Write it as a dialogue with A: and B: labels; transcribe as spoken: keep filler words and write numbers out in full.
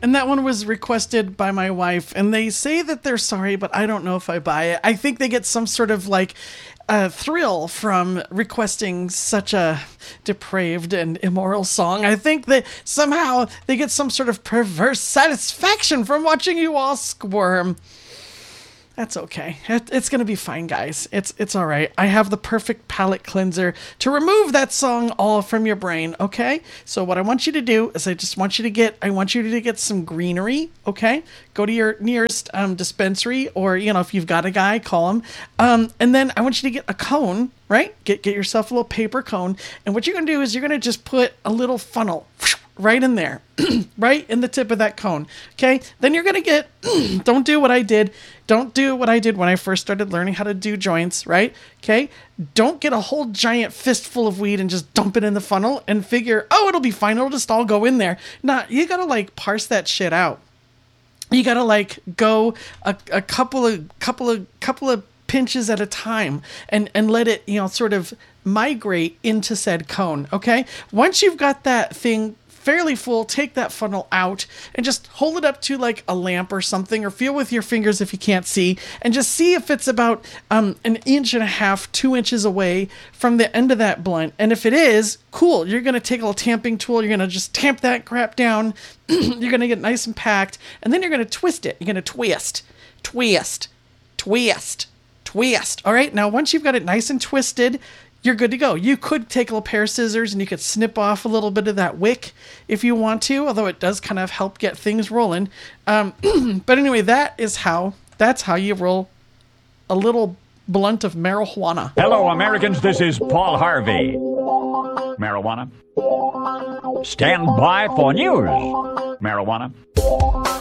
A: And that one was requested by my wife, and they say that they're sorry, but I don't know if I buy it. I think they get some sort of like a thrill from requesting such a depraved and immoral song. I think that somehow they get some sort of perverse satisfaction from watching you all squirm. That's okay. It, it's going to be fine, guys. It's it's all right. I have the perfect palate cleanser to remove that song all from your brain, okay? So what I want you to do is I just want you to get, I want you to get some greenery, okay? Go to your nearest um, dispensary, or, you know, if you've got a guy, call him. Um, and then I want you to get a cone, right? Get, get yourself a little paper cone. And what you're going to do is you're going to just put a little funnel right in there, right in the tip of that cone. Okay. Then you're going to get, don't do what I did. Don't do what I did when I first started learning how to do joints, right? Okay. Don't get a whole giant fistful of weed and just dump it in the funnel and figure, oh, it'll be fine. It'll just all go in there. Nah, you got to like parse that shit out. You got to like go a, a couple of, couple of, couple of pinches at a time and, and let it, you know, sort of migrate into said cone. Okay. Once you've got that thing fairly full, take that funnel out and just hold it up to like a lamp or something, or feel with your fingers if you can't see, and just see if it's about um, an inch and a half, two inches away from the end of that blunt. And if it is, cool. You're going to take a little tamping tool. You're going to just tamp that crap down. You're going to get nice and packed. And then you're going to twist it. You're going to twist, twist, twist, twist. All right. Now, once you've got it nice and twisted, you're good to go. You could take a little pair of scissors and you could snip off a little bit of that wick if you want to, although it does kind of help get things rolling. Um, but anyway, that is how, that's how you roll a little blunt of marijuana.
B: Hello, Americans. This is Paul Harvey. Marijuana. Stand by for news. Marijuana.